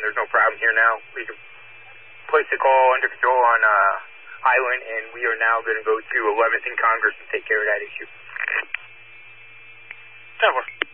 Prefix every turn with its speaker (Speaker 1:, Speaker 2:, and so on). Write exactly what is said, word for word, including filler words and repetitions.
Speaker 1: there's no problem here now. We can place the call under control on uh, Highland, and we are now going to go to eleventh and Congress and take care of that issue.
Speaker 2: ten four.